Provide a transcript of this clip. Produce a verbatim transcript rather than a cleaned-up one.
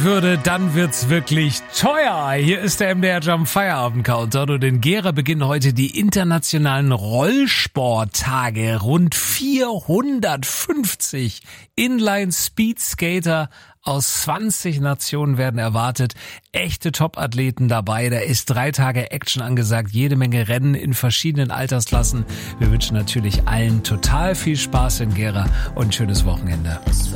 sein würde, dann wird's wirklich teuer. Hier ist der M D R Jump Feierabend Countdown und in Gera beginnen heute die internationalen Rollsporttage. Rund vierhundertfünfzig Inline-Speed-Skater aus zwanzig Nationen werden erwartet. Echte Top-Athleten dabei. Da ist drei Tage Action angesagt. Jede Menge Rennen in verschiedenen Altersklassen. Wir wünschen natürlich allen total viel Spaß in Gera und ein schönes Wochenende.